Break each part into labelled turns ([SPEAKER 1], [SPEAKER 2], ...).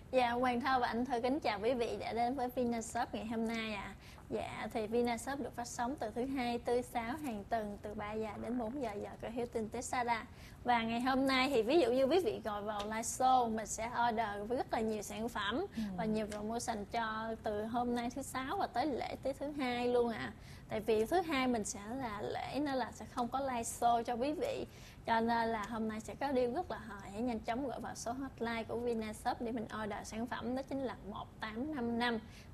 [SPEAKER 1] Dạ, Hoàng Thơ và anh Thư kính chào quý vị đã đến với Vinashop ngày hôm nay ạ. Dạ, thì Vinashop được phát sóng từ thứ Hai, thứ Sáu hàng tuần từ 3 giờ đến 4 giờ giờ cửa Hilton Texada. Và ngày hôm nay thì ví dụ như quý vị gọi vào live show, mình sẽ order với rất là nhiều sản phẩm và nhiều promotion cho từ hôm nay thứ Sáu và tới lễ tới thứ Hai luôn ạ. Tại vì thứ Hai mình sẽ là lễ nên là sẽ không có live show cho quý vị. Cho nên là hôm nay sẽ có deal rất là hời. Hãy nhanh chóng gọi vào số hotline của Vinashop để mình order sản phẩm, đó chính là 1855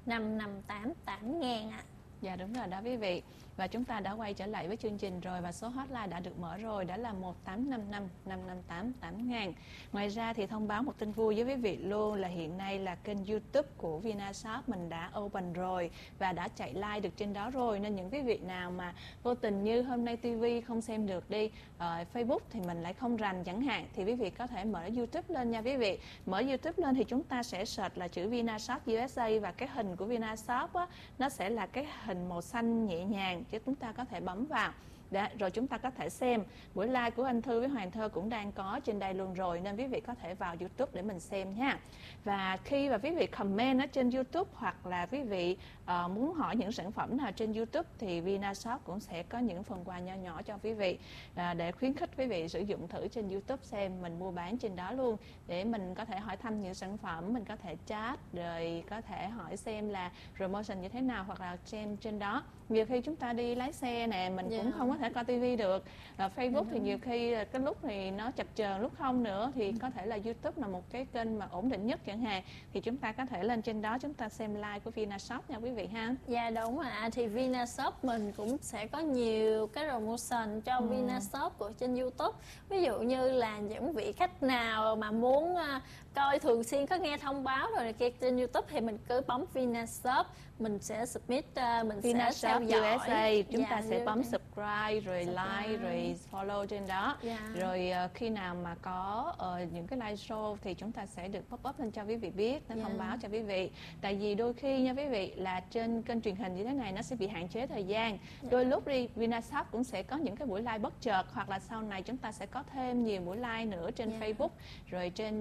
[SPEAKER 1] 558 8000 ạ.
[SPEAKER 2] Dạ đúng rồi đó quý vị. Và chúng ta đã quay trở lại với chương trình rồi và số hotline đã được mở rồi, đó là 1855 558 8000. Ngoài ra thì thông báo một tin vui với quý vị luôn là hiện nay là kênh YouTube của Vinashop mình đã open rồi và đã chạy live được trên đó rồi, nên những quý vị nào mà vô tình như hôm nay TV không xem được đi, Facebook thì mình lại không rành chẳng hạn, thì quý vị có thể mở YouTube lên nha quý vị. Mở YouTube lên thì chúng ta sẽ search là chữ Vinashop USA và cái hình của Vinashop á, nó sẽ là cái hình màu xanh nhẹ nhàng, chứ chúng ta có thể bấm vào. Đã, rồi chúng ta có thể xem buổi live của anh Thư với Hoàng Thơ cũng đang có trên đây luôn rồi, nên quý vị có thể vào YouTube để mình xem nha. Và khi mà quý vị comment ở trên YouTube hoặc là quý vị muốn hỏi những sản phẩm nào trên YouTube thì Vinashop cũng sẽ có những phần quà nho nhỏ cho quý vị để khuyến khích quý vị sử dụng thử trên YouTube xem mình mua bán trên đó luôn, để mình có thể hỏi thăm những sản phẩm, mình có thể chat rồi có thể hỏi xem là promotion như thế nào hoặc là xem trên đó. Nhiều khi chúng ta đi lái xe nè, mình cũng không có thể coi TV được. Facebook thì nhiều khi cái lúc thì nó chập chờn, lúc không nữa, thì có thể là YouTube là một cái kênh mà ổn định nhất chẳng hạn, thì chúng ta có thể lên trên đó chúng ta xem live của Vinashop nha quý vị ha.
[SPEAKER 1] Dạ đúng ạ. Thì Vinashop mình cũng sẽ có nhiều cái promotion cho Vinashop của trên YouTube. Ví dụ như là những vị khách nào mà muốn coi thường xuyên có nghe thông báo rồi này kia trên YouTube thì mình cứ bấm Vinashop, mình sẽ submit, mình
[SPEAKER 2] Vinashop
[SPEAKER 1] sẽ theo dõi
[SPEAKER 2] USA, chúng ta sẽ bấm
[SPEAKER 1] như
[SPEAKER 2] subscribe rồi like rồi follow trên đó. Rồi khi nào mà có những cái live show thì chúng ta sẽ được pop up lên cho quý vị biết, nó thông báo cho quý vị. Tại vì đôi khi nha quý vị là trên kênh truyền hình như thế này nó sẽ bị hạn chế thời gian. Đôi lúc đi Vinashop cũng sẽ có những cái buổi live bất chợt, hoặc là sau này chúng ta sẽ có thêm nhiều buổi live nữa trên Facebook rồi trên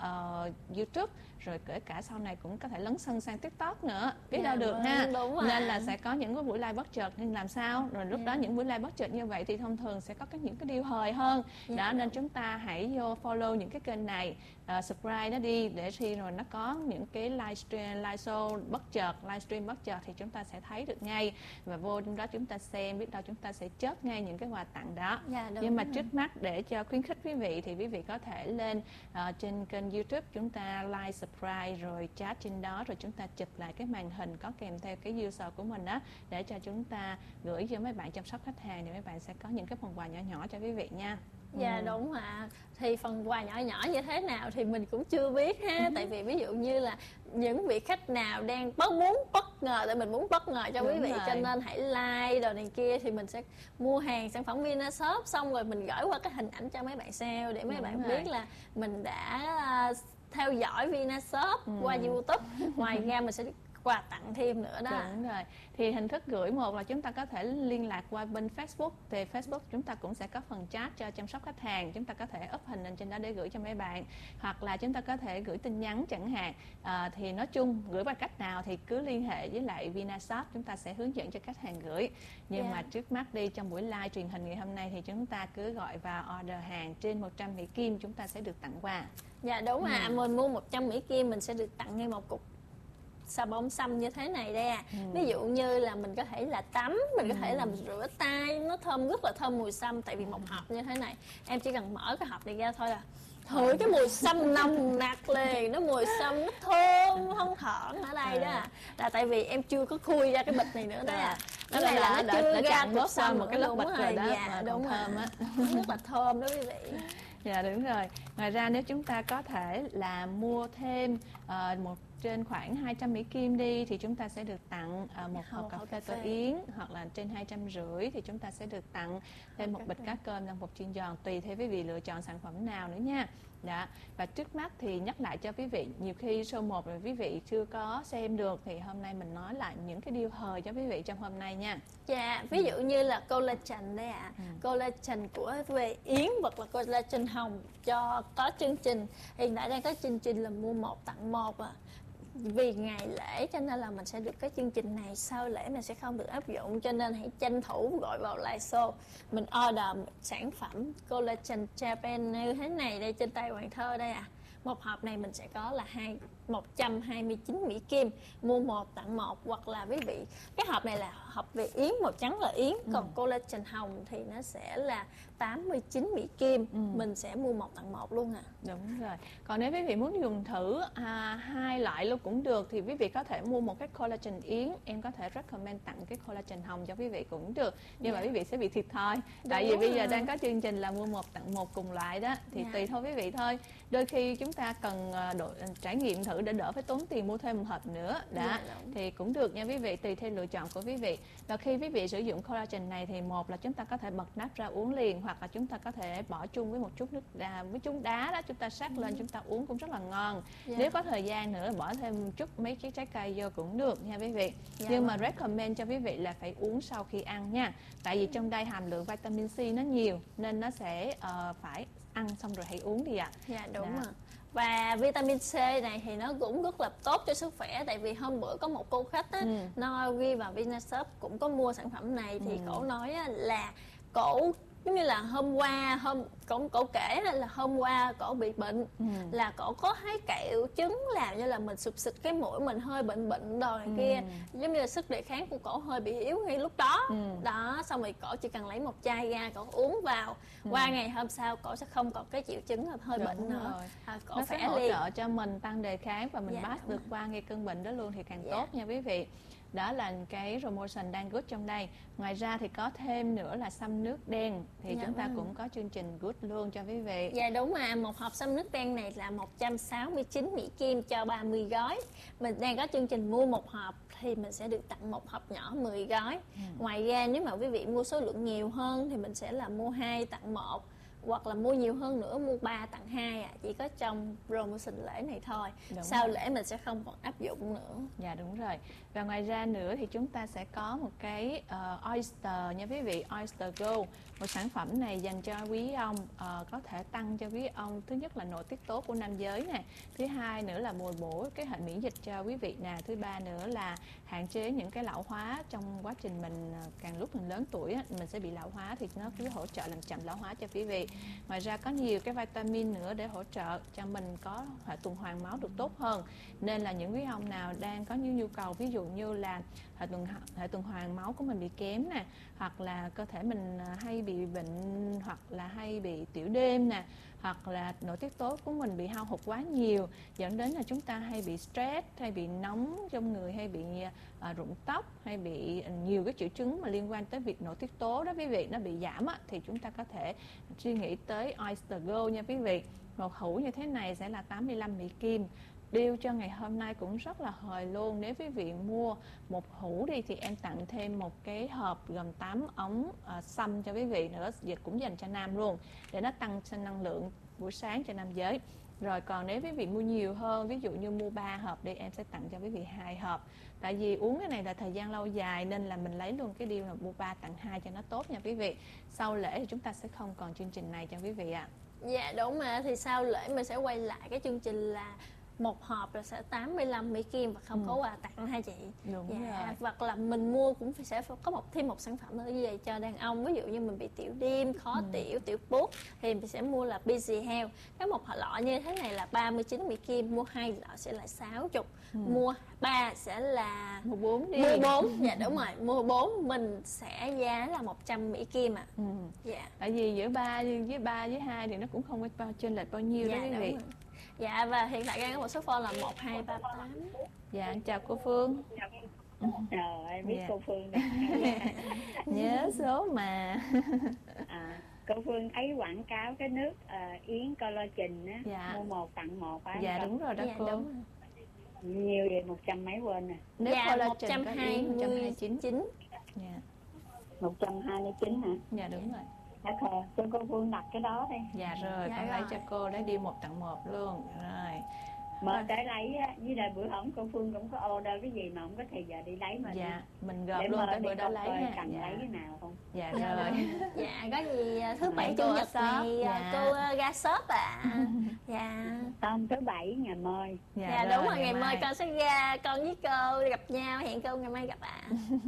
[SPEAKER 2] YouTube, rồi kể cả sau này cũng có thể lấn sân sang TikTok nữa, biết đâu được ha. Nên là sẽ có những cái buổi live bất chợt, nên làm sao rồi lúc đó những buổi live bất chợt như vậy thì thông thường sẽ có những cái deal hời hơn đó, nên chúng ta hãy vô follow những cái kênh này, subscribe nó đi, để khi rồi nó có những cái livestream, live show bất chợt, livestream bất chợt thì chúng ta sẽ thấy được ngay và vô trong đó chúng ta xem, biết đâu chúng ta sẽ chớp ngay những cái quà tặng đó. Nhưng mà trước mắt để cho khuyến khích quý vị thì quý vị có thể lên trên kênh YouTube chúng ta like, subscribe rồi chat trên đó, rồi chúng ta chụp lại cái màn hình có kèm theo cái user của mình đó, để cho chúng ta gửi cho mấy bạn chăm sóc khách hàng thì mấy bạn sẽ có những cái phần quà nhỏ nhỏ cho quý vị nha.
[SPEAKER 1] Dạ đúng ạ. Thì phần quà nhỏ nhỏ như thế nào thì mình cũng chưa biết ha. Tại vì ví dụ như là những vị khách nào đang muốn bất ngờ, tại mình muốn bất ngờ cho quý vị, cho nên hãy like đồ này kia thì mình sẽ mua hàng sản phẩm Vinashop, xong rồi mình gửi qua cái hình ảnh cho mấy bạn sale để mấy bạn biết là mình đã theo dõi Vinashop qua YouTube. Ngoài ra mình sẽ quà tặng thêm nữa đó.
[SPEAKER 2] Đúng rồi. Thì hình thức gửi, một là chúng ta có thể liên lạc qua bên Facebook, thì Facebook chúng ta cũng sẽ có phần chat cho chăm sóc khách hàng, chúng ta có thể up hình lên trên đó để gửi cho mấy bạn, hoặc là chúng ta có thể gửi tin nhắn chẳng hạn. Thì nói chung gửi bằng cách nào thì cứ liên hệ với lại Vinashop, chúng ta sẽ hướng dẫn cho khách hàng gửi. Nhưng mà trước mắt đi, trong buổi live truyền hình ngày hôm nay thì chúng ta cứ gọi vào order hàng trên 100 Mỹ Kim chúng ta sẽ được tặng quà.
[SPEAKER 1] Dạ đúng ạ. Mình mua 100 Mỹ Kim mình sẽ được tặng ngay một cục xà bông xăm như thế này đây à. Ví dụ như là mình có thể là tắm, mình có thể làm rửa tay, nó thơm, rất là thơm mùi xăm. Tại vì một hộp như thế này em chỉ cần mở cái hộp này ra thôi là thổi cái mùi xăm nồng nặc liền, nó mùi xăm nó thơm không thởm ở đây đó. Là tại vì em chưa có khui ra cái bịch này nữa đó à. Cái này là nó chưa ra cục xăm
[SPEAKER 2] một cái lớp bịch rồi đó.
[SPEAKER 1] Dạ đúng
[SPEAKER 2] thơm á.
[SPEAKER 1] rất là thơm đó quý vị.
[SPEAKER 2] Dạ đúng rồi. Ngoài ra nếu chúng ta có thể là mua thêm trên khoảng 200 Mỹ Kim đi thì chúng ta sẽ được tặng một hộp cà phê Tô Yến, hoặc là trên 250 thì chúng ta sẽ được tặng thêm một bịch cá cơm và một chiên giòn, tùy theo quý vị lựa chọn sản phẩm nào nữa nha. Đó. Và trước mắt thì nhắc lại cho quý vị, nhiều khi show 1 rồi quý vị chưa có xem được thì hôm nay mình nói lại những cái điều hời cho quý vị trong hôm nay nha.
[SPEAKER 1] Dạ, ví dụ như là collagen đây ạ. Collagen của về Yến hoặc là collagen hồng cho có chương trình. Hiện tại đang có chương trình là mua 1 tặng 1 à. Vì ngày lễ cho nên là mình sẽ được cái chương trình này, sau lễ mình sẽ không được áp dụng, cho nên hãy tranh thủ gọi vào live show, mình order sản phẩm collagen Japan như thế này đây trên tay Hoàng Thơ đây à. Một hộp này mình sẽ có là 129 Mỹ Kim, mua 1 tặng 1, hoặc là quý vị cái hộp này là hộp về Yến, màu trắng là Yến, còn collagen hồng thì nó sẽ là 89 Mỹ Kim, mình sẽ mua 1 tặng 1 luôn à.
[SPEAKER 2] Đúng rồi. Còn nếu quý vị muốn dùng thử hai loại luôn cũng được thì quý vị có thể mua một cái collagen Yến, em có thể recommend tặng cái collagen hồng cho quý vị cũng được, nhưng mà quý vị sẽ bị thiệt thòi, tại vì bây giờ đang có chương trình là mua 1 tặng 1 cùng loại đó, thì tùy thôi quý vị thôi. Đôi khi chúng ta cần trải nghiệm thử để đỡ phải tốn tiền mua thêm một hộp nữa đã, thì cũng được nha quý vị, tùy theo lựa chọn của quý vị. Và khi quý vị sử dụng collagen này thì một là chúng ta có thể bật nắp ra uống liền, hoặc là chúng ta có thể bỏ chung với một chút nước đá, với chút đá đó, chúng ta sắc lên chúng ta uống cũng rất là ngon. Nếu có thời gian nữa bỏ thêm một chút mấy cái trái cây vô cũng được nha quý vị. Nhưng mà recommend cho quý vị là phải uống sau khi ăn nha, tại vì trong đây hàm lượng vitamin C nó nhiều nên nó sẽ phải ăn xong rồi hãy uống đi ạ.
[SPEAKER 1] Dạ đúng rồi. Và vitamin C này thì nó cũng rất là tốt cho sức khỏe, tại vì hôm bữa có một cô khách á, nó ghi vào Vinashop cũng có mua sản phẩm này, thì cổ nói là cổ giống như là hôm qua cổ kể là hôm qua cổ bị bệnh, là cổ có thấy kẹo trứng làm như là mình sụp xịt cái mũi mình hơi bệnh đồ này kia, giống như là sức đề kháng của cổ hơi bị yếu ngay lúc đó. Đó, xong rồi cổ chỉ cần lấy một chai ra cổ uống vào, qua ngày hôm sau cổ sẽ không còn cái triệu chứng là hơi bệnh nữa. Cổ
[SPEAKER 2] nó sẽ hỗ trợ cho mình tăng đề kháng và mình pass được qua ngay cơn bệnh đó luôn thì càng tốt nha quý vị. Đó là cái promotion đang good trong đây. Ngoài ra thì có thêm nữa là xăm nước đen, thì chúng ta cũng có chương trình good luôn cho quý vị.
[SPEAKER 1] Dạ đúng mà, một hộp xăm nước đen này là 169 Mỹ Kim cho 30 gói. Mình đang có chương trình mua một hộp thì mình sẽ được tặng một hộp nhỏ 10 gói. Ngoài ra nếu mà quý vị mua số lượng nhiều hơn thì mình sẽ là mua 2 tặng 1, hoặc là mua nhiều hơn nữa mua 3 tặng 2 chỉ có trong promotion lễ này thôi. Sau lễ mình sẽ không còn áp dụng nữa.
[SPEAKER 2] Dạ đúng rồi. Và ngoài ra nữa thì chúng ta sẽ có một cái Oyster nha quý vị, Oyster Go. Một sản phẩm này dành cho quý ông, có thể tăng cho quý ông thứ nhất là nội tiết tố của nam giới nè, thứ hai nữa là bồi bổ cái hệ miễn dịch cho quý vị nè, thứ ba nữa là hạn chế những cái lão hóa trong quá trình mình càng lúc mình lớn tuổi mình sẽ bị lão hóa, thì nó cứ hỗ trợ làm chậm lão hóa cho quý vị. Ngoài ra có nhiều cái vitamin nữa để hỗ trợ cho mình có hệ tuần hoàn máu được tốt hơn, nên là những quý ông nào đang có những nhu cầu, ví dụ như là hệ tuần hoàn máu của mình bị kém nè, hoặc là cơ thể mình hay bị bệnh, hoặc là hay bị tiểu đêm nè, hoặc là nội tiết tố của mình bị hao hụt quá nhiều, dẫn đến là chúng ta hay bị stress, hay bị nóng trong người, hay bị rụng tóc, hay bị nhiều cái triệu chứng mà liên quan tới việc nội tiết tố đó quý vị, nó bị giảm thì chúng ta có thể suy nghĩ tới Oyster Go nha quý vị. Một hũ như thế này sẽ là 85 Mỹ Kim. Deal cho ngày hôm nay cũng rất là hời luôn. Nếu quý vị mua một hũ đi thì em tặng thêm một cái hộp gồm 8 ống xăm cho quý vị nữa, cũng dành cho nam luôn, để nó tăng năng lượng buổi sáng cho nam giới. Rồi còn nếu quý vị mua nhiều hơn, ví dụ như mua 3 hộp đi, em sẽ tặng cho quý vị 2 hộp. Tại vì uống cái này là thời gian lâu dài nên là mình lấy luôn cái deal là mua 3 tặng 2 cho nó tốt nha quý vị. Sau lễ thì chúng ta sẽ không còn chương trình này cho quý vị ạ.
[SPEAKER 1] Dạ đúng mà, thì sau lễ mình sẽ quay lại cái chương trình là một hộp là sẽ 85 Mỹ Kim và không có quà tặng hai chị.
[SPEAKER 2] Đúng rồi.
[SPEAKER 1] Hoặc là mình mua cũng sẽ có thêm một sản phẩm nữa như vậy cho đàn ông, ví dụ như mình bị tiểu đêm, khó tiểu, tiểu buốt thì mình sẽ mua là Busy Health. Cái một lọ như thế này là 39 Mỹ Kim, mua 2 lọ sẽ là 60, mua 3 sẽ là
[SPEAKER 2] mua 4 đi.
[SPEAKER 1] Mua 4, dạ đúng rồi, mua 4 mình sẽ giá là 100 Mỹ Kim ạ. Dạ.
[SPEAKER 2] Tại vì giữa 3 với 2 thì nó cũng không có chênh lệch bao nhiêu đó quý vị.
[SPEAKER 1] Dạ, và hiện tại đang có một số phone là 1238.
[SPEAKER 2] Dạ, chào cô Phương.
[SPEAKER 3] Trời ơi, biết cô Phương đây.
[SPEAKER 2] Nhớ số mà.
[SPEAKER 3] Cô Phương thấy quảng cáo cái nước Yến collagen á, mua 1 tặng 1 á.
[SPEAKER 2] Dạ đúng rồi đó cô.
[SPEAKER 3] Nhiều vậy, 100 mấy quên nè.
[SPEAKER 2] Nếu
[SPEAKER 1] Dạ,
[SPEAKER 2] collagen có yến 129.
[SPEAKER 1] 129.
[SPEAKER 2] Dạ.
[SPEAKER 3] 129 hả?
[SPEAKER 2] Dạ đúng rồi.
[SPEAKER 3] Ok, cho cô Phương đặt cái đó đi.
[SPEAKER 2] Dạ rồi,
[SPEAKER 1] Dạ
[SPEAKER 2] con lấy
[SPEAKER 1] rồi.
[SPEAKER 2] cho cô lấy đi 1 tặng 1 luôn. Rồi.
[SPEAKER 3] Mà tới lấy á, với lại bữa hổm cô Phương cũng có order cái gì mà không có thời giờ đi lấy mà.
[SPEAKER 2] Dạ, mình gộp
[SPEAKER 3] để
[SPEAKER 2] luôn
[SPEAKER 3] mơ
[SPEAKER 2] tới
[SPEAKER 3] đi
[SPEAKER 2] bữa đó
[SPEAKER 3] coi
[SPEAKER 2] lấy
[SPEAKER 3] coi
[SPEAKER 2] ha.
[SPEAKER 3] cần
[SPEAKER 2] dạ.
[SPEAKER 3] lấy cái nào không.
[SPEAKER 2] Dạ
[SPEAKER 1] Dạ
[SPEAKER 2] rồi.
[SPEAKER 1] vâng. Dạ, có gì thứ bảy
[SPEAKER 2] Hẹn
[SPEAKER 1] chủ
[SPEAKER 2] cô ở
[SPEAKER 1] nhật
[SPEAKER 2] shop.
[SPEAKER 1] này
[SPEAKER 2] Dạ.
[SPEAKER 1] cô ra shop ạ. Dạ.
[SPEAKER 3] Không, thứ bảy ngày mời.
[SPEAKER 1] Dạ đúng rồi, ngày mai con sẽ ra, con với cô gặp nhau, hẹn cô ngày mai gặp ạ.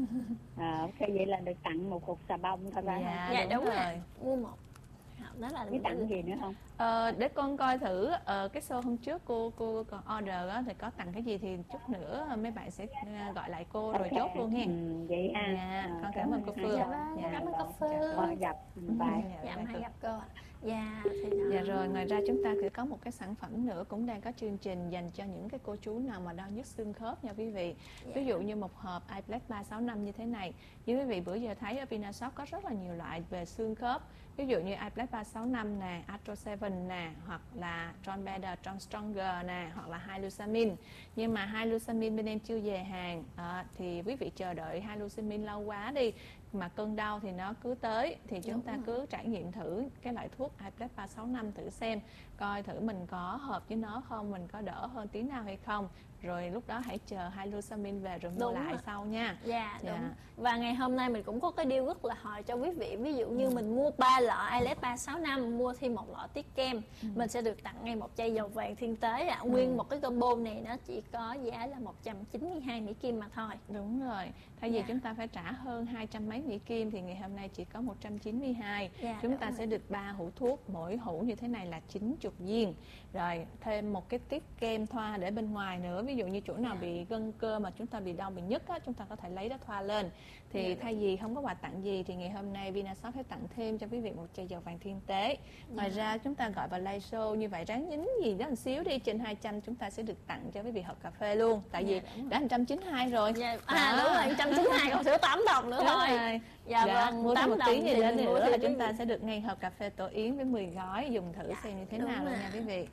[SPEAKER 3] Ok, vậy là được tặng một cục xà bông thôi phải không?
[SPEAKER 2] Dạ,
[SPEAKER 1] Dạ đúng
[SPEAKER 2] rồi.
[SPEAKER 1] rồi. Mua một. Đó là
[SPEAKER 3] Với tặng gì nữa không?
[SPEAKER 2] Để con coi thử cái show hôm trước cô còn order á, thì có tặng cái gì thì chút nữa mấy bạn sẽ gọi lại cô rồi chốt luôn ha.
[SPEAKER 3] Vậy ha.
[SPEAKER 2] Dạ, con cảm ơn cô Phương.
[SPEAKER 1] Dạ vâng,
[SPEAKER 2] Dạ.
[SPEAKER 1] cảm ơn cô Phương.
[SPEAKER 3] Rồi gặp. Bye.
[SPEAKER 1] Dạ, mai gặp cô ạ. Dạ, thì đó.
[SPEAKER 2] Dạ rồi, ngoài ra chúng ta sẽ có một cái sản phẩm nữa cũng đang có chương trình dành cho những cái cô chú nào mà đau nhức xương khớp nha quý vị. Ví dụ như một hộp iPlex 365 như thế này. Như quý vị bữa giờ thấy ở Vinashop có rất là nhiều loại về xương khớp. Ví dụ như iPlex 365 nè, Astro 7 nè, hoặc là Tron Better, Tron Stronger nè, hoặc là Hylusamin. Nhưng mà Hylusamin bên em chưa về hàng, thì quý vị chờ đợi Hylusamin lâu quá đi. Mà cơn đau thì nó cứ tới, thì chúng ta cứ trải nghiệm thử cái loại thuốc iPlex 365 thử xem, coi thử mình có hợp với nó không, mình có đỡ hơn tí nào hay không. Rồi lúc đó hãy chờ Hylusamin về rồi mua lại sau nha.
[SPEAKER 1] Dạ, đúng. Và ngày hôm nay mình cũng có cái deal rất là hời cho quý vị. Ví dụ như mình mua 3 lọ iPlex 365, mua thêm một lọ tiết kem, mình sẽ được tặng ngay một chai dầu vàng thiên tế ạ. Nguyên một cái combo này nó chỉ có giá là 192 Mỹ Kim mà thôi.
[SPEAKER 2] Đúng rồi. Thay vì chúng ta phải trả hơn 200 mấy Mỹ Kim thì ngày hôm nay chỉ có 192. Chúng ta sẽ được 3 hũ thuốc, mỗi hũ như thế này là 90 viên. Rồi thêm một cái tiết kem thoa để bên ngoài nữa. Ví dụ như chỗ nào bị gân cơ mà chúng ta bị đau, bị nhức á, chúng ta có thể lấy đó thoa lên. Thì thay vì không có quà tặng gì thì ngày hôm nay Vinashop sẽ tặng thêm cho quý vị một chai dầu vàng thiên tế. Ngoài ra chúng ta gọi vào live show như vậy, ráng nhín gì đó một xíu đi, trên 200 chúng ta sẽ được tặng cho quý vị hộp cà phê luôn. Tại vì đã 192 rồi.
[SPEAKER 1] Đúng rồi, 192 còn sửa 8 đồng nữa thôi.
[SPEAKER 2] Dạ vâng, mua thêm một tí gì đến nữa là chúng ta
[SPEAKER 1] sẽ
[SPEAKER 2] sẽ được ngay hộp cà phê tổ yến với 10 gói, dùng thử xem như thế nào luôn nha quý vị.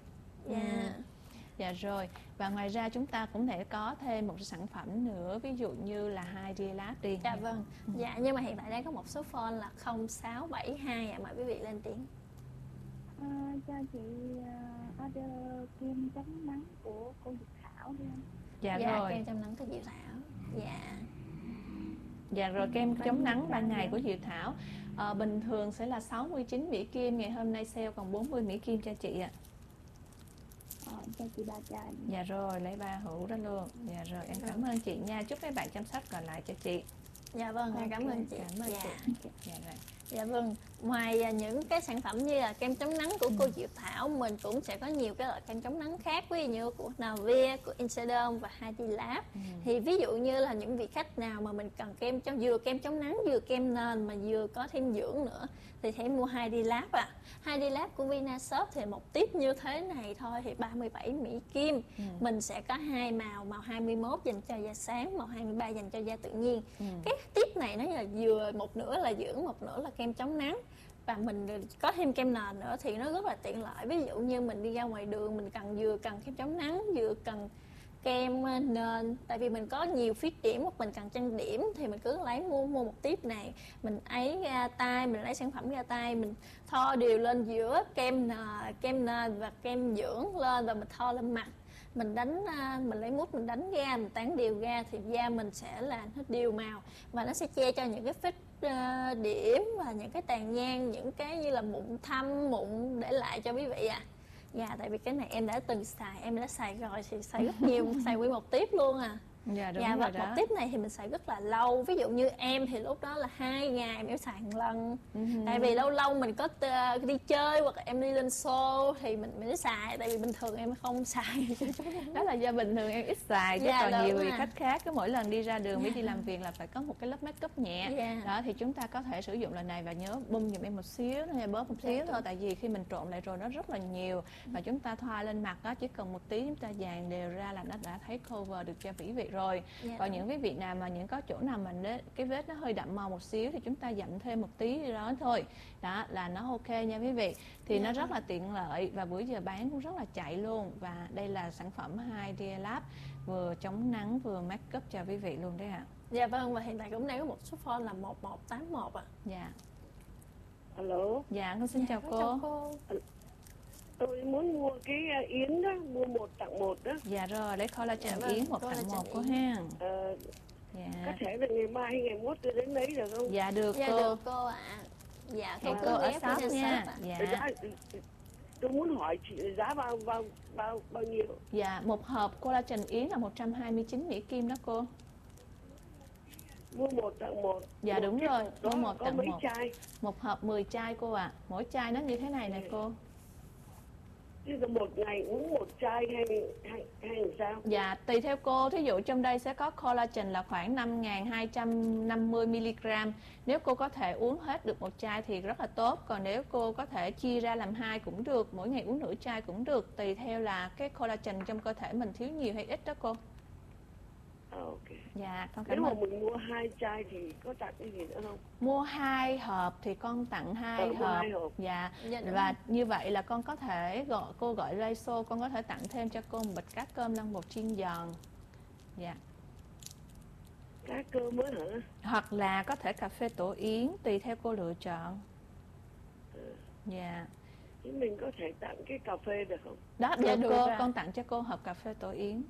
[SPEAKER 2] Dạ rồi, và ngoài ra chúng ta cũng thể có thêm một sản phẩm nữa, ví dụ như là 2D Lab đi.
[SPEAKER 1] Dạ vâng. Dạ, nhưng mà hiện tại đang có một số phone là 0672 mời quý vị lên tiếng.
[SPEAKER 3] Cho chị order kem chống nắng của cô Diệp Thảo đi không?
[SPEAKER 2] Dạ rồi.
[SPEAKER 1] Kem chống nắng của Diệp Thảo.
[SPEAKER 2] Dạ rồi, kem chống nắng ban ngày của Diệu Thảo bình thường sẽ là 69 Mỹ Kim, ngày hôm nay sale còn 40 Mỹ Kim cho chị ạ.
[SPEAKER 3] Cho chị 3 chai.
[SPEAKER 2] Dạ rồi, lấy 3 hũ đó luôn. Dạ rồi, em cảm ơn chị nha, chúc mấy bạn chăm sóc còn lại cho chị.
[SPEAKER 1] Dạ vâng, cảm ơn chị.
[SPEAKER 2] Cảm ơn chị. Dạ rồi.
[SPEAKER 1] Dạ vâng, ngoài những cái sản phẩm như là kem chống nắng của cô Diệu Thảo, mình cũng sẽ có nhiều cái loại kem chống nắng khác, ví dụ như của Navia, của Insedom và 2D Lab. Thì ví dụ như là những vị khách nào mà mình cần vừa kem chống nắng, vừa kem nền mà vừa có thêm dưỡng nữa thì hãy mua 2D Lab ạ. 2D Lab của Vinashop thì một tiếp như thế này thôi thì 37 Mỹ Kim. Mình sẽ có hai màu, màu 21 dành cho da sáng, màu 23 dành cho da tự nhiên. Cái tiếp này nó là vừa một nửa là dưỡng, một nửa là kem chống nắng. Và mình có thêm kem nền nữa thì nó rất là tiện lợi. Ví dụ như mình đi ra ngoài đường mình vừa cần kem chống nắng, vừa cần kem nền. Tại vì mình có nhiều phít điểm hoặc mình cần trang điểm thì mình cứ lấy mua một tiếp này, mình ấy ra tay, mình lấy sản phẩm ra tay, mình thoa đều lên giữa kem nền và kem dưỡng lên, và mình thoa lên mặt. Mình lấy mút mình đánh ra, mình tán đều ra thì da mình sẽ là nó đều màu và nó sẽ che cho những cái vết điểm và những cái tàn nhang, những cái như là mụn thâm, mụn để lại cho quý vị ạ. Dạ, tại vì cái này em đã từng xài, em đã xài rồi thì xài rất nhiều, xài nguyên một tiếp luôn à.
[SPEAKER 2] Dạ đúng
[SPEAKER 1] và
[SPEAKER 2] rồi đó.
[SPEAKER 1] Một tiếp này thì mình xài rất là lâu. Ví dụ như em thì lúc đó là 2 ngày em xài một lần. Tại vì lâu lâu mình có đi chơi hoặc là em đi lên show thì mình mới xài. Tại vì bình thường em không xài.
[SPEAKER 2] Đó là do bình thường em ít xài, chứ còn nhiều vị khách khác cứ mỗi lần đi ra đường mới đi làm việc là phải có một cái lớp make up nhẹ. Đó thì chúng ta có thể sử dụng lần này và nhớ bơm giùm em một xíu, hay bóp một xíu thôi. Tại vì khi mình trộn lại rồi nó rất là nhiều và chúng ta thoa lên mặt đó chỉ cần một tí chúng ta dàn đều ra là nó đã thấy cover được cho quý vị rồi. rồi.
[SPEAKER 1] Dạ.
[SPEAKER 2] Còn những cái vị nào mà những có chỗ nào mà cái vết nó hơi đậm màu một xíu thì chúng ta dặm thêm một tí đó thôi. Đó là nó ok nha quý vị. Thì
[SPEAKER 1] Dạ.
[SPEAKER 2] nó rất là tiện lợi và bữa giờ bán cũng rất là chạy luôn. Và đây là sản phẩm 2D Lab, vừa chống nắng vừa make up cho quý vị luôn đấy ạ.
[SPEAKER 1] Dạ vâng, và hiện tại cũng đang có một số phone là 1181 ạ.
[SPEAKER 2] Dạ.
[SPEAKER 4] Alo.
[SPEAKER 2] Dạ, con xin chào cô.
[SPEAKER 4] Tôi muốn mua cái yến đó, mua 1 tặng 1 đó.
[SPEAKER 2] Dạ rồi, lấy collagen
[SPEAKER 1] Dạ vâng,
[SPEAKER 2] yến 1 tặng
[SPEAKER 1] collagen
[SPEAKER 2] 1 cô
[SPEAKER 1] yến.
[SPEAKER 2] ha.
[SPEAKER 4] Có
[SPEAKER 2] Dạ.
[SPEAKER 4] thể là ngày mai hay ngày mốt tôi đến lấy được không?
[SPEAKER 2] Dạ được
[SPEAKER 1] Dạ
[SPEAKER 2] cô.
[SPEAKER 1] được cô ạ. Dạ
[SPEAKER 2] Hẹn
[SPEAKER 1] cô
[SPEAKER 2] cô ở
[SPEAKER 1] ghé
[SPEAKER 2] shop
[SPEAKER 1] Vina
[SPEAKER 2] nha.
[SPEAKER 1] Shop ạ.
[SPEAKER 2] Dạ.
[SPEAKER 4] Giá, tôi muốn hỏi chị giá bao nhiêu?
[SPEAKER 2] Dạ, một hộp collagen yến là 129 Mỹ Kim đó cô.
[SPEAKER 4] Mua 1 tặng 1.
[SPEAKER 2] Dạ đúng rồi, mua 1
[SPEAKER 4] có
[SPEAKER 2] tặng
[SPEAKER 4] mấy
[SPEAKER 2] 1.
[SPEAKER 4] chai?
[SPEAKER 2] Một hộp 10 chai cô ạ. Mỗi chai nó như thế này nè cô.
[SPEAKER 4] Chứ là một ngày uống 1 chai hay làm sao?
[SPEAKER 2] Dạ, tùy theo cô. Thí dụ trong đây sẽ có collagen là khoảng 5.250mg. Nếu cô có thể uống hết được một chai thì rất là tốt. Còn nếu cô có thể chia ra làm 2 cũng được, mỗi ngày uống nửa chai cũng được. Tùy theo là cái collagen trong cơ thể mình thiếu nhiều hay ít đó cô.
[SPEAKER 4] Ok.
[SPEAKER 2] Dạ, con
[SPEAKER 4] Nếu
[SPEAKER 2] cảm
[SPEAKER 4] mà
[SPEAKER 2] ơn.
[SPEAKER 4] mình mua 2 chai thì có tặng cái gì nữa không?
[SPEAKER 2] Mua 2 hộp thì con tặng 2
[SPEAKER 4] mua
[SPEAKER 2] hộp.
[SPEAKER 4] 2 hộp.
[SPEAKER 2] Dạ.
[SPEAKER 1] Dạ, đúng
[SPEAKER 2] Và
[SPEAKER 1] rồi.
[SPEAKER 2] như vậy là con có thể cô gọi Raiso, con có thể tặng thêm cho cô một bịch cá cơm lăn bột chiên giòn. Dạ.
[SPEAKER 4] Cá cơm mới hả?
[SPEAKER 2] Hoặc là có thể cà phê tổ yến, tùy theo cô lựa chọn. Dạ.
[SPEAKER 4] Chứ mình có thể tặng cái cà phê được không?
[SPEAKER 2] Đó,
[SPEAKER 1] Dạ,
[SPEAKER 2] được
[SPEAKER 1] được
[SPEAKER 2] cô,
[SPEAKER 1] ạ.
[SPEAKER 2] con tặng cho cô hộp cà phê tổ yến.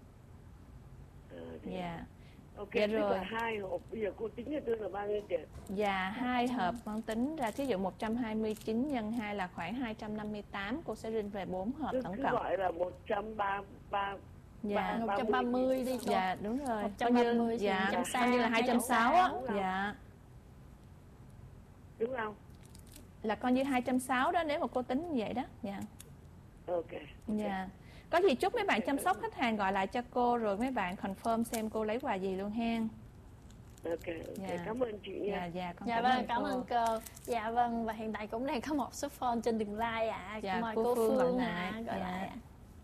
[SPEAKER 2] Dạ.
[SPEAKER 4] Ok,
[SPEAKER 2] Dạ
[SPEAKER 4] tức
[SPEAKER 2] rồi.
[SPEAKER 4] là 2 hộp, bây giờ cô tính cho tôi là bao nhiêu tiền?
[SPEAKER 2] Dạ, 2 hộp con tính ra thí dụ 129 nhân 2 là khoảng 258, cô sẽ rinh về 4 hộp
[SPEAKER 4] Cứ
[SPEAKER 2] tổng
[SPEAKER 4] cứ
[SPEAKER 2] cộng.
[SPEAKER 4] gọi là 133.
[SPEAKER 2] Dạ.
[SPEAKER 1] 130 đi cô.
[SPEAKER 2] Dạ đúng rồi.
[SPEAKER 1] 130 thì
[SPEAKER 2] dạ,
[SPEAKER 1] 160
[SPEAKER 2] coi như là 260 á.
[SPEAKER 4] 260.
[SPEAKER 2] Dạ.
[SPEAKER 4] Đúng không?
[SPEAKER 2] Là coi như 260 đó nếu mà cô tính như vậy đó. Dạ.
[SPEAKER 4] Ok.
[SPEAKER 2] Dạ. Có gì chúc mấy bạn chăm sóc khách hàng gọi lại cho cô rồi mấy bạn confirm xem cô lấy quà gì luôn hen.
[SPEAKER 4] Ok,
[SPEAKER 2] Dạ.
[SPEAKER 4] cảm ơn chị nha.
[SPEAKER 2] Dạ dạ con
[SPEAKER 1] Dạ vâng, cảm ơn cô. Dạ vâng, và hiện tại cũng đang có một số phone trên đường line ạ.
[SPEAKER 2] Dạ,
[SPEAKER 1] Mời
[SPEAKER 2] cô
[SPEAKER 1] cô
[SPEAKER 2] Phương gọi
[SPEAKER 1] Phương
[SPEAKER 2] lại.
[SPEAKER 1] ạ, gọi
[SPEAKER 2] Dạ.
[SPEAKER 1] lại ạ.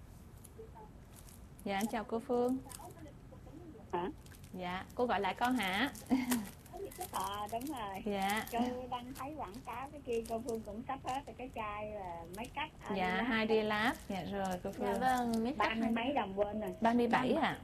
[SPEAKER 2] Dạ em chào cô Phương.
[SPEAKER 3] Hả?
[SPEAKER 2] Dạ, cô gọi lại con hả?
[SPEAKER 3] Đúng rồi.
[SPEAKER 2] Dạ.
[SPEAKER 3] Cô đang thấy quảng cáo cái kia, cô Phương cũng sắp hết rồi, cái chai là mấy cách.
[SPEAKER 2] Dạ, 2D Lab. Dạ rồi cô
[SPEAKER 1] Dạ
[SPEAKER 2] Phương.
[SPEAKER 1] vâng, mấy
[SPEAKER 3] ba mươi
[SPEAKER 1] cách
[SPEAKER 3] mấy đồng quên rồi.
[SPEAKER 2] 37 ạ.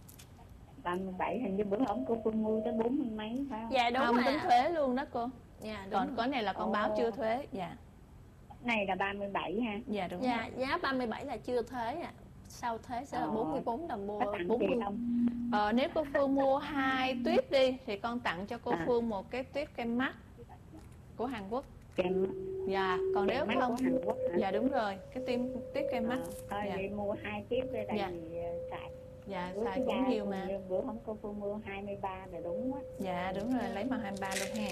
[SPEAKER 3] 37 hình như bữa hổm cô Phương mua tới 40 mấy phải không?
[SPEAKER 1] Dạ đúng
[SPEAKER 2] Không
[SPEAKER 1] rồi
[SPEAKER 2] tính
[SPEAKER 1] ạ.
[SPEAKER 2] thuế luôn đó cô.
[SPEAKER 1] Dạ đúng
[SPEAKER 2] Còn
[SPEAKER 1] rồi.
[SPEAKER 2] có này là con báo chưa thuế. Dạ.
[SPEAKER 3] Này là 37 ha.
[SPEAKER 2] Dạ đúng
[SPEAKER 1] Dạ,
[SPEAKER 2] rồi.
[SPEAKER 1] giá 37 là chưa thuế ạ. Sau thuế sẽ là 44 đồng
[SPEAKER 3] Có
[SPEAKER 1] mua
[SPEAKER 3] tặng
[SPEAKER 1] 40.
[SPEAKER 3] gì không?
[SPEAKER 2] Nếu cô Phương mua 2 tuyếp đi thì con tặng cho cô
[SPEAKER 3] À.
[SPEAKER 2] Phương một cái tuyếp kem mắt của Hàn Quốc.
[SPEAKER 3] Kèm
[SPEAKER 2] Dạ, còn nếu
[SPEAKER 3] mắt
[SPEAKER 2] không
[SPEAKER 3] của Hàn Quốc hả?
[SPEAKER 2] dạ đúng rồi, cái tuyếp kem mắt.
[SPEAKER 3] Thôi
[SPEAKER 2] Dạ.
[SPEAKER 3] vậy mua 2 tiếp đây tại
[SPEAKER 2] Dạ.
[SPEAKER 3] vì xài.
[SPEAKER 2] Dạ,
[SPEAKER 3] Bữa
[SPEAKER 2] xài
[SPEAKER 3] cái
[SPEAKER 2] cũng
[SPEAKER 3] chai
[SPEAKER 2] nhiều mà.
[SPEAKER 3] như bữa hổm cô Phương mua 23 là đúng á.
[SPEAKER 2] Dạ đúng rồi, lấy bằng 23 luôn ha.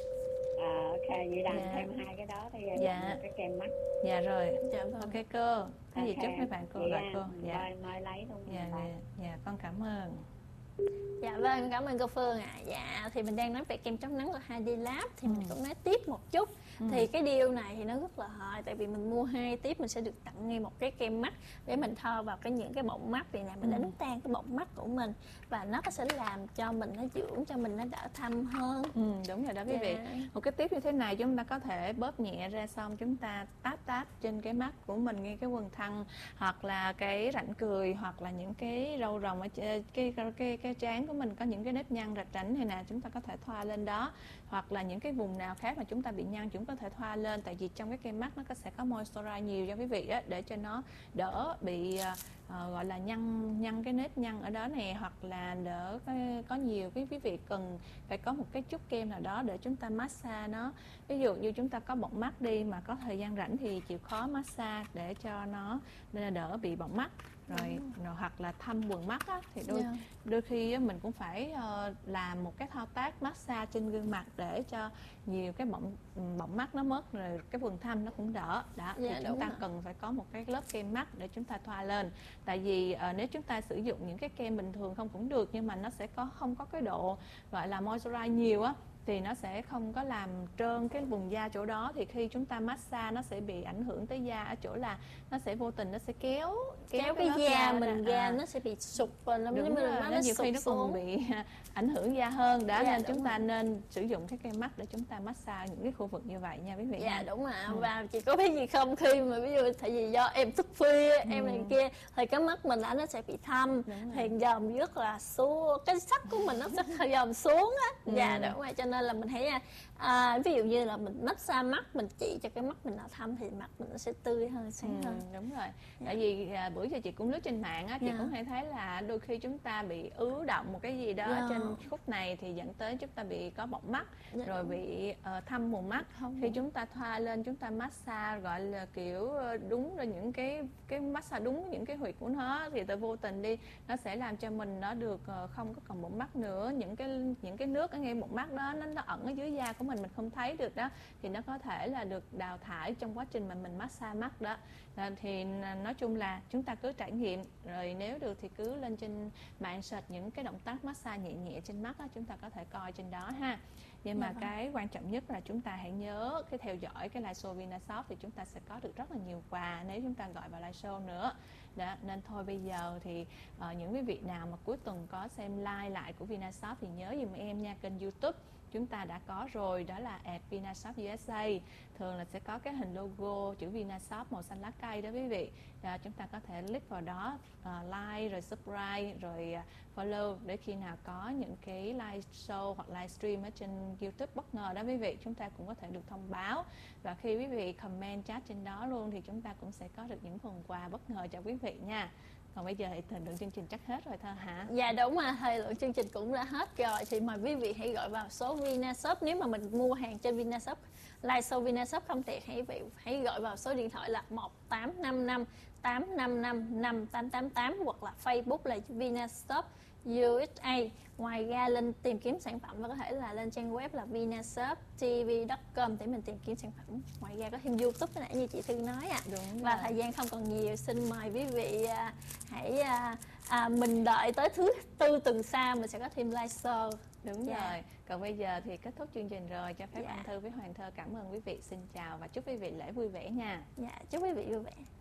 [SPEAKER 3] Ok, vậy làm
[SPEAKER 2] Dạ.
[SPEAKER 3] thêm 2 cái đó thì
[SPEAKER 2] Dạ.
[SPEAKER 3] một cái kem mắt.
[SPEAKER 2] Dạ rồi.
[SPEAKER 1] Dạ vâng.
[SPEAKER 2] Ok cô. Cái gì
[SPEAKER 3] Ok.
[SPEAKER 2] chúc mấy bạn cô
[SPEAKER 3] Vậy
[SPEAKER 2] gọi
[SPEAKER 3] à,
[SPEAKER 2] cô. Dạ.
[SPEAKER 3] Mai lấy luôn.
[SPEAKER 2] Dạ, dạ, dạ, con cảm ơn.
[SPEAKER 1] Dạ vâng, cảm ơn cô Phương ạ. Dạ, thì mình đang nói về kem chống nắng của 2D Lab thì mình cũng nói tiếp một chút. Thì cái deal này thì nó rất là hời, tại vì mình mua 2 tiếp mình sẽ được tặng ngay một cái kem mắt để mình thoa vào những cái bọng mắt vì nè, mình đánh tan cái bọng mắt của mình và nó sẽ làm cho mình nó dưỡng cho mình nó đỡ thâm hơn.
[SPEAKER 2] Đúng rồi đó quý vị.
[SPEAKER 1] Dạ.
[SPEAKER 2] Một cái tiếp như thế này chúng ta có thể bóp nhẹ ra xong chúng ta táp trên cái mắt của mình, ngay cái quầng thâm hoặc là cái rãnh cười hoặc là những cái râu rồng ở cái trán của mình có những cái nếp nhăn rạch rảnh này nè, chúng ta có thể thoa lên đó, hoặc là những cái vùng nào khác mà chúng ta bị nhăn chúng có thể thoa lên, tại vì trong cái kem mắt nó sẽ có moisturize nhiều cho quý vị á, để cho nó đỡ bị gọi là nhăn cái nếp nhăn ở đó nè, hoặc là đỡ có nhiều cái quý vị cần phải có một cái chút kem nào đó để chúng ta massage nó. Ví dụ như chúng ta có bọng mắt đi mà có thời gian rảnh thì chịu khó massage để cho nó đỡ bị bọng mắt rồi hoặc là thâm quầng mắt á, thì đôi khi á, mình cũng phải làm một cái thao tác massage trên gương mặt để cho nhiều cái bọng mắt nó mất, rồi cái quầng thâm nó cũng đỡ đó. Thì chúng ta cần phải có một cái lớp kem mắt để chúng ta thoa lên, tại vì nếu chúng ta sử dụng những cái kem bình thường không cũng được, nhưng mà nó sẽ không có cái độ gọi là moisturize nhiều á, thì nó sẽ không có làm trơn cái vùng da chỗ đó, thì khi chúng ta massage nó sẽ bị ảnh hưởng tới da ở chỗ là nó sẽ vô tình nó sẽ kéo
[SPEAKER 1] cái
[SPEAKER 2] lớp
[SPEAKER 1] da mình ra
[SPEAKER 2] ra.
[SPEAKER 1] nó sẽ bị sụp và nó
[SPEAKER 2] Đúng rồi, nó nhiều khi nó còn bị ảnh hưởng da hơn đó,
[SPEAKER 1] Dạ,
[SPEAKER 2] nên
[SPEAKER 1] đúng
[SPEAKER 2] chúng ta
[SPEAKER 1] rồi.
[SPEAKER 2] nên sử dụng cái cây mắt để chúng ta massage những cái khu vực như vậy nha quý vị.
[SPEAKER 1] Dạ
[SPEAKER 2] ha.
[SPEAKER 1] đúng ạ. Và chị có biết gì không, khi mà ví dụ tại vì do em thức khuya em này kia thì cái mắt mình nó sẽ bị thâm,
[SPEAKER 2] Đúng
[SPEAKER 1] thì dòm rất là xuống, cái sắc của mình nó sẽ dòm xuống á. Dạ đúng rồi, cho nên là mình thấy ví dụ như là mình massage mắt, mình chỉ cho cái mắt mình nào thâm thì mặt mình nó sẽ tươi hơn, sáng hơn.
[SPEAKER 2] Đúng rồi. Tại vì bữa giờ chị cũng lướt trên mạng á, chị
[SPEAKER 1] Dạ.
[SPEAKER 2] cũng hay thấy là đôi khi chúng ta bị ứ động một cái gì đó
[SPEAKER 1] Dạ.
[SPEAKER 2] trên khúc này thì dẫn tới chúng ta bị có bọng mắt,
[SPEAKER 1] Dạ,
[SPEAKER 2] rồi
[SPEAKER 1] đúng.
[SPEAKER 2] bị thâm mù mắt. Khi chúng ta thoa lên, chúng ta massage gọi là kiểu đúng rồi, những cái massage đúng những cái huyệt của nó, thì tự vô tình đi nó sẽ làm cho mình nó được không có còn bọng mắt nữa. Những cái nước ở ngay bọng mắt đó nó ẩn ở dưới da của mình không thấy được đó, thì nó có thể là được đào thải trong quá trình mà mình massage mắt đó. Thì nói chung là chúng ta cứ trải nghiệm, rồi nếu được thì cứ lên trên mạng search những cái động tác massage nhẹ nhẹ trên mắt đó, chúng ta có thể coi trên đó ha. Nhưng mà
[SPEAKER 1] Dạ vâng.
[SPEAKER 2] cái quan trọng nhất là chúng ta hãy nhớ cái theo dõi cái live show Vinashop, thì chúng ta sẽ có được rất là nhiều quà nếu chúng ta gọi vào live show nữa đó. Nên thôi bây giờ thì những quý vị nào mà cuối tuần có xem live lại của Vinashop thì nhớ giùm em nha, kênh YouTube chúng ta đã có rồi, đó là @Vinashop USA. Thường là sẽ có cái hình logo chữ Vinashop màu xanh lá cây đó quý vị. Chúng ta có thể click vào đó, like rồi subscribe rồi follow, để khi nào có những cái live show hoặc livestream ở trên YouTube bất ngờ đó quý vị, chúng ta cũng có thể được thông báo. Và khi quý vị comment chat trên đó luôn thì chúng ta cũng sẽ có được những phần quà bất ngờ cho quý vị nha. Còn bây giờ thì thời lượng chương trình chắc hết rồi Thơ hả?
[SPEAKER 1] Dạ đúng rồi, thời lượng chương trình cũng đã hết rồi, thì mời quý vị hãy gọi vào số Vinashop. Nếu mà mình mua hàng trên Vinashop, live show Vinashop không thì hãy gọi vào số điện thoại là 1855 855 5888 hoặc là Facebook là Vinashop USA. Ngoài ra lên tìm kiếm sản phẩm và có thể là lên trang web là vinashoptv.com để mình tìm kiếm sản phẩm. Ngoài ra có thêm YouTube cái nãy như chị Thư nói ạ.
[SPEAKER 2] Đúng
[SPEAKER 1] Và
[SPEAKER 2] rồi.
[SPEAKER 1] thời gian không còn nhiều, xin mời quý vị hãy mình đợi tới thứ tư tuần sau mình sẽ có thêm live show.
[SPEAKER 2] Đúng
[SPEAKER 1] Dạ.
[SPEAKER 2] rồi. Còn bây giờ thì kết thúc chương trình rồi, cho phép
[SPEAKER 1] Dạ.
[SPEAKER 2] Anh Thư với Hoàng Thơ cảm ơn quý vị. Xin chào và chúc quý vị lễ vui vẻ nha.
[SPEAKER 1] Dạ, chúc quý vị vui vẻ.